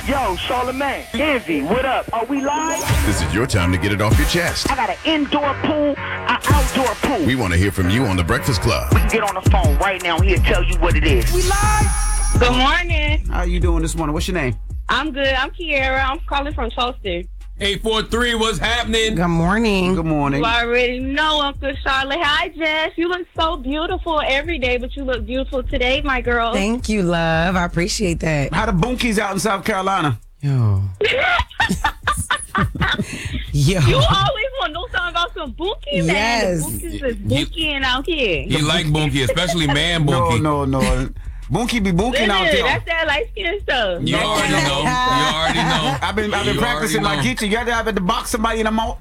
Yo, Charlamagne, Envy, what up? Are we live? This is your time to get it off your chest. I got an indoor pool, an outdoor pool. We want to hear from you on The Breakfast Club. We can get on the phone right now. He'll tell you what it is. We live? Good morning. How you doing this morning? What's your name? I'm good. I'm Kiara. I'm calling from Toaster. 843, what's happening? Good morning. Good morning. You already know, Uncle Charlotte. Hi, Jess. You look so beautiful every day, but you look beautiful today, my girl. Thank you, love. I appreciate that. How the Boonkies out in South Carolina? Yo. Yo. You always want to know something about some Bunkie, Yes. man. The Bunkies is Bunkieing out here. You like Bunkie, especially man Bunkie. No. Boonkie be boonking out there. That's that light skin stuff. You already know. I've been You practicing my already geechee. You ever had to box somebody in the mouth?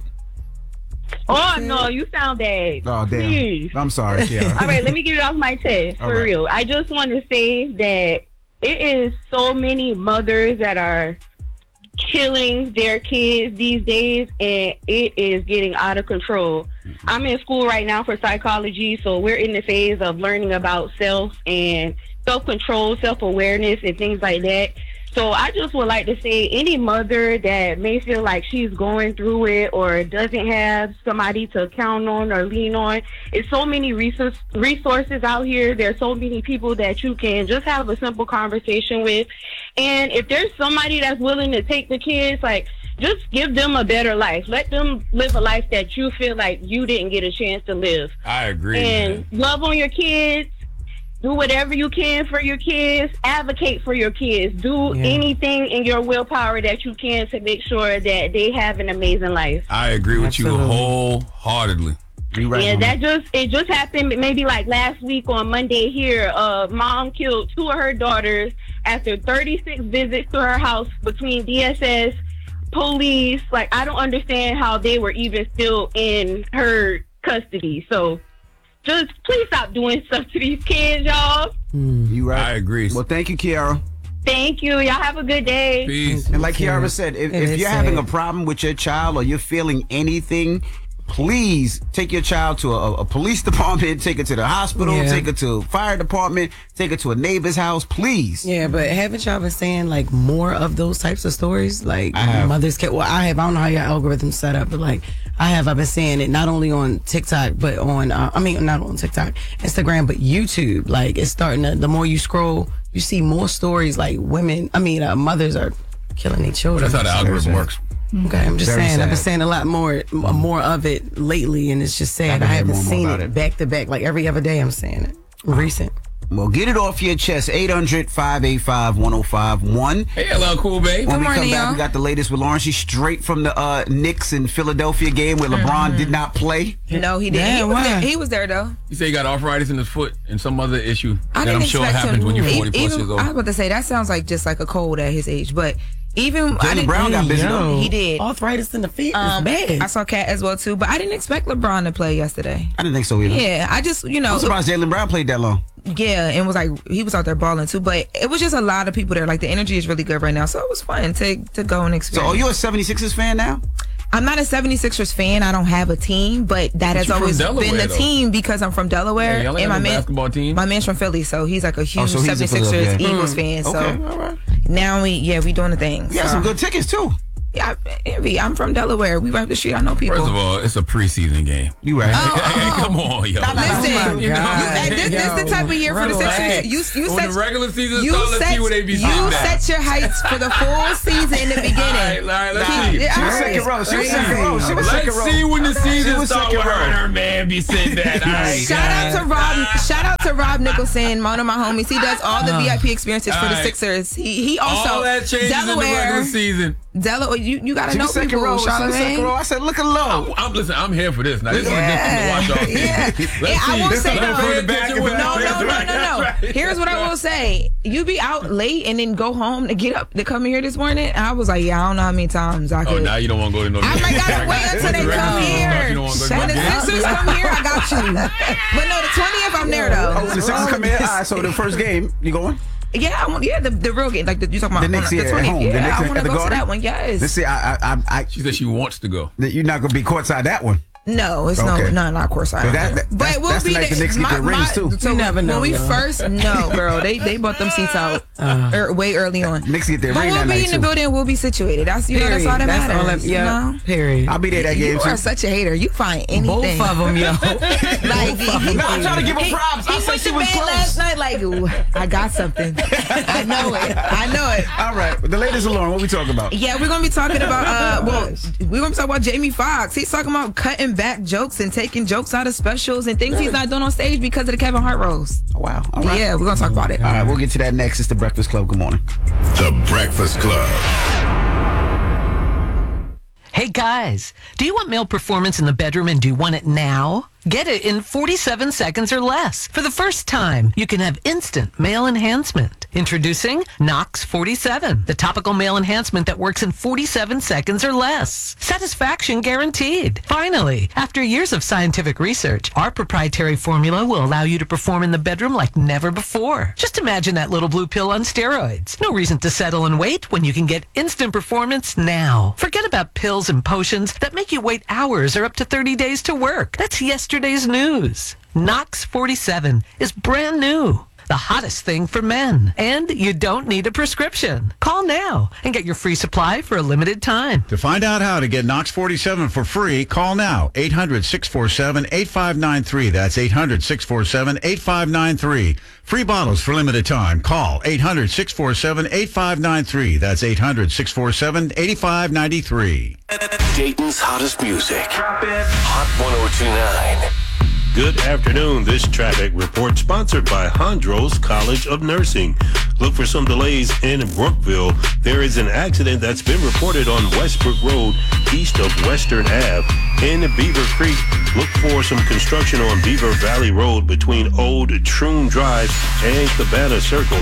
Oh, no, you sound bad. Oh, damn. Please. I'm sorry, Kiara. All right, let me get it off my chest, All for right. real. I just want to say that it is so many mothers that are killing their kids these days, and it is getting out of control. I'm in school right now for psychology, so we're in the phase of learning about self-control, self-awareness, and things like that. So I just would like to say any mother that may feel like she's going through it or doesn't have somebody to count on or lean on, it's so many resources out here. There's so many people that you can just have a simple conversation with. And if there's somebody that's willing to take the kids, like, just give them a better life. Let them live a life that you feel like you didn't get a chance to live. I agree. And love on your kids. Do whatever you can for your kids. Advocate for your kids. Do anything in your willpower that you can to make sure that they have an amazing life. I agree with you wholeheartedly. It just happened maybe like last week on Monday here. Mom killed 2 of her daughters after 36 visits to her house between DSS, police. Like, I don't understand how they were even still in her custody. So just please stop doing stuff to these kids, y'all. You right. I agree. Well, thank you, Kiara. Thank you. Y'all have a good day. Peace. And like Kiara said, if you're having a problem with your child or you're feeling anything, please take your child to a police department, take it to the hospital, take it to a fire department, take it to a neighbor's house, please. Yeah, but haven't y'all been saying like more of those types of stories? Like mothers can, I don't know how your algorithm's set up, but like I've been seeing it not only on TikTok, but on, not on TikTok, Instagram, but YouTube. Like it's starting to, the more you scroll, you see more stories like mothers are killing their children. That's how the algorithm works. Okay, I'm just Very saying. sad. I've been saying a lot more of it lately, and it's just sad. I haven't seen it back to back. Like every other day, I'm saying it. Recent. Well, get it off your chest. 800-585-1051. Hey, hello, cool babe. When we come back, we got the latest with Lauren. She's straight from the Knicks in Philadelphia game where LeBron did not play. No, he didn't. He was there, though. You say he got arthritis in his foot and some other issue I that didn't I'm sure expect happens him. when you're 40 plus years I was old. about to say, that sounds like just like a cold at his age. But even Jaylen Brown got busy though. He did. Arthritis in the feet is bad. I saw Kat as well, too. But I didn't expect LeBron to play yesterday. I didn't think so either. Yeah, I just, I'm surprised Jaylen Brown played that long. Yeah, and was like, he was out there balling, too. But it was just a lot of people there. Like, the energy is really good right now. So it was fun to go and experience. So are you a 76ers fan now? I'm not a 76ers fan. I don't have a team, but that has you're from always Delaware, been the though. team because I'm from Delaware. Yeah, y'all ain't and have a basketball team? My man's from Philly, so he's like a huge so he's a 76ers Philadelphia. Eagles fan. So Okay, all right. now we doing the thing. You got some good tickets too. Yeah, Envy. I'm from Delaware. We right up the street. I know people. First of all, it's a preseason game. You right. Hey, come on, yo. Listen, You know, this the type of year for the Sixers. You when set the regular season starts, let's see where they be sitting you at. set your heights for the full season in the beginning. All right, let's see. She was second row. She was second row. She was second Let's row. see when the season was starts second where her row. and her man be sitting at. All right, Shout out to Rob Nicholson, one of my homies. He does all the VIP experiences for the Alright. Sixers. He also all that changes in the regular Delaware. season. Delaware, you gotta She know was second people, row. She was second row. Charlamagne. I said, look at low. I'm here for this. Now this is just something to watch off. Yeah. Let's I see. will say Let's though, pay attention when no. That's right. Here's what I will say. You be out late and then go home to get up to come here this morning. And I was like, I don't know how many times I Oh, could. now you don't want to go to no. I might gotta wait until they come here. When the Sixers come here, I got you. But no, the 20th, I'm there though. Oh, the Sixers come in. All right, so the first game, you going? Yeah, the real game, like you talking about The Knicks the here at 20th. home. The Yeah, Knicks I want at to the go to Garden? that one. Yes. Let's see. She said she wants to go. You're not gonna be courtside that one. No, it's not course I. But we'll that's be the night the Knicks get their rings too. You never know. When we first, girl, they bought them seats out way early on. Knicks get their but ring that we'll night be in the too. building. We'll be situated. That's that's all that matters. You know? Period. I'll be there that game You too. are such a hater. You find anything. Both of them, yo. No, I'm trying to give her props. I said she was close. Last night, like, ooh, I got something. I know it. All right, the latest alarm. What we talking about? Yeah, we're gonna be talking about. We're gonna be talking about Jamie Foxx. He's talking about cutting back jokes and taking jokes out of specials and things he's not doing on stage because of the Kevin Hart roast. Wow. All right. Yeah, we're gonna talk about it. All right, we'll get to that next. It's the Breakfast Club. Good morning. The Breakfast Club. Hey guys, do you want male performance in the bedroom and do you want it now? Get it in 47 seconds or less. For the first time, you can have instant male enhancement. Introducing Nox 47, the topical male enhancement that works in 47 seconds or less. Satisfaction guaranteed. Finally, after years of scientific research, our proprietary formula will allow you to perform in the bedroom like never before. Just imagine that little blue pill on steroids. No reason to settle and wait when you can get instant performance now. Forget about pills and potions that make you wait hours or up to 30 days to work. That's yesterday's news. Nox 47 is brand new. The hottest thing for men. And you don't need a prescription. Call now and get your free supply for a limited time. To find out how to get Nox 47 for free, call now. 800-647-8593. That's 800-647-8593. Free bottles for limited time. Call 800-647-8593. That's 800-647-8593. Dayton's hottest music. Hot 102.9. Good afternoon. This traffic report sponsored by Hondros College of Nursing. Look for some delays in Brookville. There is an accident that's been reported on Westbrook Road, east of Western Ave. In Beaver Creek, look for some construction on Beaver Valley Road between Old Troon Drive and Cabana Circle.